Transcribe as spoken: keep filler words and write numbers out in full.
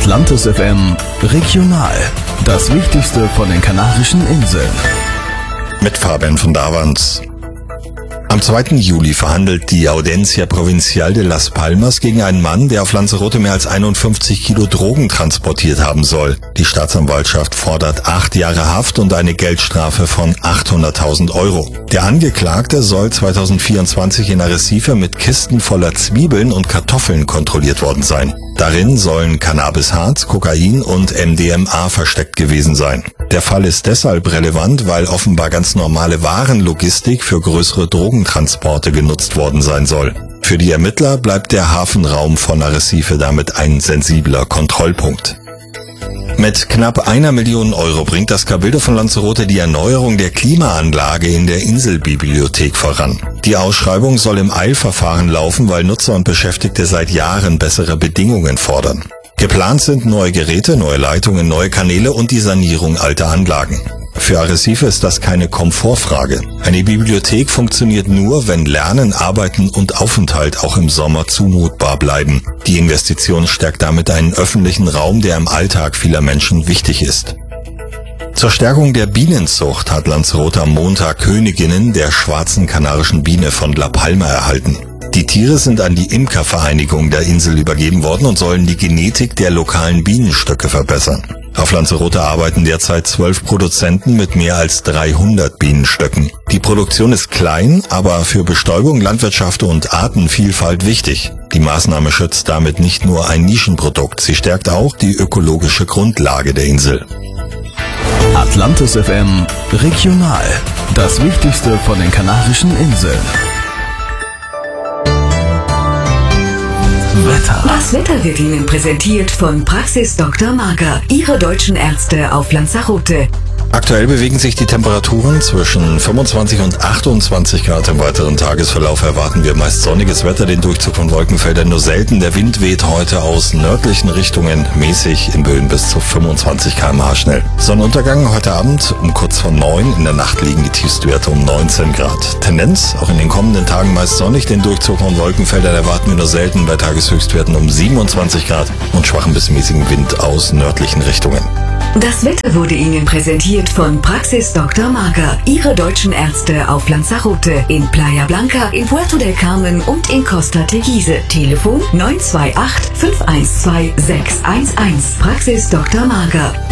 Atlantis F M Regional. Das Wichtigste von den Kanarischen Inseln. Mit Fabian von Davans. Am zweiten Juli verhandelt die Audiencia Provincial de Las Palmas gegen einen Mann, der auf Lanzarote mehr als einundfünfzig Kilo Drogen transportiert haben soll. Die Staatsanwaltschaft fordert acht Jahre Haft und eine Geldstrafe von achthunderttausend Euro. Der Angeklagte soll zweitausendvierundzwanzig in Arrecife mit Kisten voller Zwiebeln und Kartoffeln kontrolliert worden sein. Darin sollen Cannabisharz, Kokain und M D M A versteckt gewesen sein. Der Fall ist deshalb relevant, weil offenbar ganz normale Warenlogistik für größere Drogentransporte genutzt worden sein soll. Für die Ermittler bleibt der Hafenraum von Arrecife damit ein sensibler Kontrollpunkt. Mit knapp einer Million Euro bringt das Cabildo von Lanzarote die Erneuerung der Klimaanlage in der Inselbibliothek voran. Die Ausschreibung soll im Eilverfahren laufen, weil Nutzer und Beschäftigte seit Jahren bessere Bedingungen fordern. Geplant sind neue Geräte, neue Leitungen, neue Kanäle und die Sanierung alter Anlagen. Für Arrecife ist das keine Komfortfrage. Eine Bibliothek funktioniert nur, wenn Lernen, Arbeiten und Aufenthalt auch im Sommer zumutbar bleiben. Die Investition stärkt damit einen öffentlichen Raum, der im Alltag vieler Menschen wichtig ist. Zur Stärkung der Bienenzucht hat Lanzarote am Montag Königinnen der schwarzen kanarischen Biene von La Palma erhalten. Die Tiere sind an die Imkervereinigung der Insel übergeben worden und sollen die Genetik der lokalen Bienenstöcke verbessern. Auf Lanzarote arbeiten derzeit zwölf Produzenten mit mehr als dreihundert Bienenstöcken. Die Produktion ist klein, aber für Bestäubung, Landwirtschaft und Artenvielfalt wichtig. Die Maßnahme schützt damit nicht nur ein Nischenprodukt, sie stärkt auch die ökologische Grundlage der Insel. Atlantis F M Regional. Das Wichtigste von den Kanarischen Inseln. Wetter. Das Wetter wird Ihnen präsentiert von Praxis Doktor Marker, Ihre deutschen Ärzte auf Lanzarote. Aktuell bewegen sich die Temperaturen zwischen fünfundzwanzig und achtundzwanzig Grad. Im weiteren Tagesverlauf erwarten wir meist sonniges Wetter, den Durchzug von Wolkenfeldern nur selten. Der Wind weht heute aus nördlichen Richtungen mäßig in Böen bis zu fünfundzwanzig Kilometer pro Stunde schnell. Sonnenuntergang heute Abend um kurz vor neun. In der Nacht liegen die Tiefstwerte um neunzehn Grad. Tendenz auch in den kommenden Tagen meist sonnig. Den Durchzug von Wolkenfeldern erwarten wir nur selten bei Tageshöchstwerten um siebenundzwanzig Grad und schwachen bis mäßigen Wind aus nördlichen Richtungen. Das Wetter wurde Ihnen präsentiert von Praxis Doktor Marker, Ihre deutschen Ärzte auf Lanzarote, in Playa Blanca, in Puerto del Carmen und in Costa Teguise. Telefon neun zwei acht, fünf eins zwei, sechs eins eins. Praxis Doktor Marker.